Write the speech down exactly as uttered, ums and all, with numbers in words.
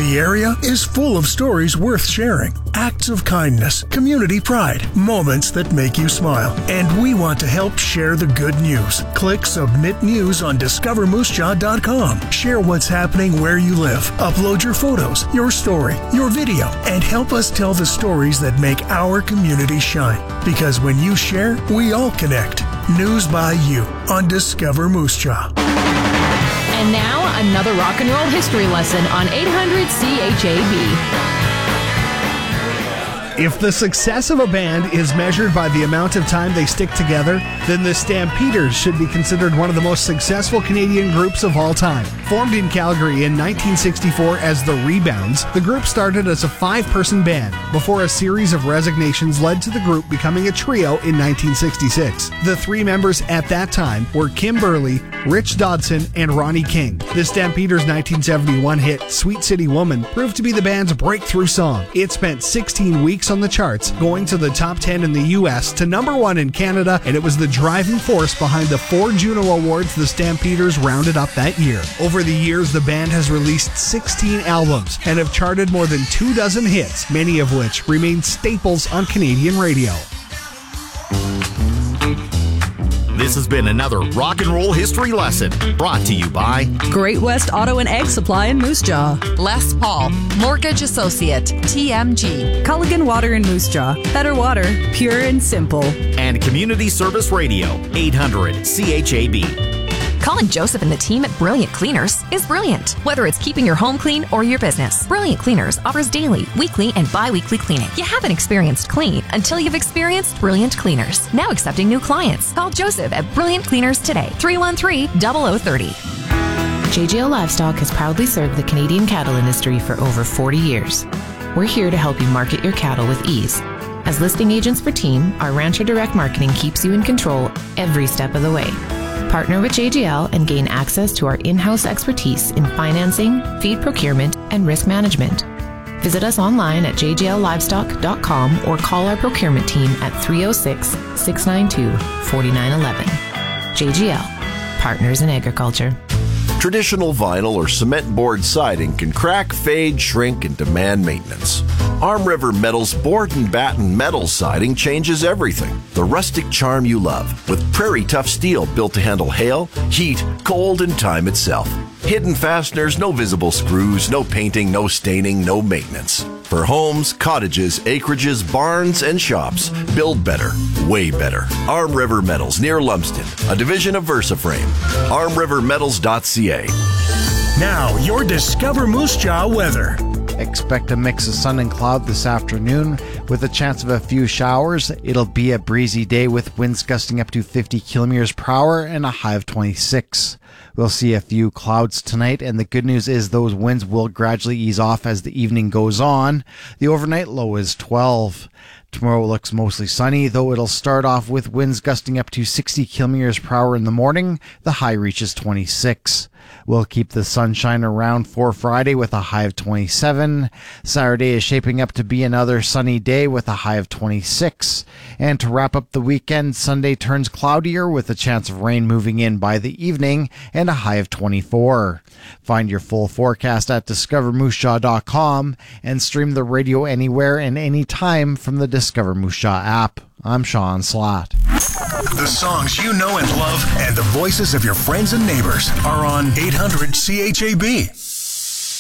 The area is full of stories worth sharing, acts of kindness, community pride, moments that make you smile. And we want to help share the good news. Click Submit News on discover moose jaw dot com. Share what's happening where you live. Upload your photos, your story, your video, and help us tell the stories that make our community shine. Because when you share, we all connect. News by you on Discover Moose Jaw. And now, another rock and roll history lesson on eight hundred C H A B. If the success of a band is measured by the amount of time they stick together, then the Stampeders should be considered one of the most successful Canadian groups of all time. Formed in Calgary in nineteen sixty-four as the Rebounds, the group started as a five-person band before a series of resignations led to the group becoming a trio in nineteen sixty-six. The three members at that time were Kim Burley, Rich Dodson, and Ronnie King. The Stampeders' nineteen seventy-one hit, Sweet City Woman, proved to be the band's breakthrough song. It spent sixteen weeks on the charts, going to the top ten in the U S, to number one in Canada, and it was the driving force behind the four Juno Awards the Stampeders rounded up that year. Over the years, the band has released sixteen albums and have charted more than two dozen hits, many of which remain staples on Canadian radio. This has been another Rock and Roll History Lesson brought to you by Great West Auto and Egg Supply in Moose Jaw, Les Paul, Mortgage Associate, T M G, Culligan Water in Moose Jaw, better water, pure and simple, and Community Service Radio, eight hundred C H A B. Calling Joseph and the team at Brilliant Cleaners is brilliant. Whether it's keeping your home clean or your business, Brilliant Cleaners offers daily, weekly, and bi-weekly cleaning. You haven't experienced clean until you've experienced Brilliant Cleaners. Now accepting new clients. Call Joseph at Brilliant Cleaners today, three one three, zero zero three zero. J G L Livestock has proudly served the Canadian cattle industry for over forty years. We're here to help you market your cattle with ease. As listing agents for Team, our Rancher Direct Marketing keeps you in control every step of the way. Partner with J G L and gain access to our in-house expertise in financing, feed procurement, and risk management. Visit us online at j g l livestock dot com or call our procurement team at three oh six, six nine two, four nine one one. J G L, Partners in Agriculture. Traditional vinyl or cement board siding can crack, fade, shrink, and demand maintenance. Arm River Metal's board and batten metal siding changes everything. The rustic charm you love, with prairie tough steel built to handle hail, heat, cold, and time itself. Hidden fasteners, no visible screws, no painting, no staining, no maintenance. For homes, cottages, acreages, barns, and shops, build better, way better. Arm River Metals near Lumsden, a division of VersaFrame. arm river metals dot c a. Now, your Discover Moose Jaw weather. Expect a mix of sun and cloud this afternoon with a chance of a few showers. It'll be a breezy day with winds gusting up to fifty kilometers per hour and a high of twenty-six. We'll see a few clouds tonight, and the good news is those winds will gradually ease off as the evening goes on. The overnight low is twelve. Tomorrow looks mostly sunny, though it'll start off with winds gusting up to sixty kilometers per hour in the morning. The high reaches twenty-six. We'll keep the sunshine around for Friday with a high of twenty-seven. Saturday is shaping up to be another sunny day with a high of twenty-six. And to wrap up the weekend, Sunday turns cloudier with a chance of rain moving in by the evening and a high of twenty-four. Find your full forecast at discover moose jaw dot com and stream the radio anywhere and anytime from the Discover Moose Jaw app. I'm Sean Slott. The songs you know and love and the voices of your friends and neighbors are on eight hundred C H A B.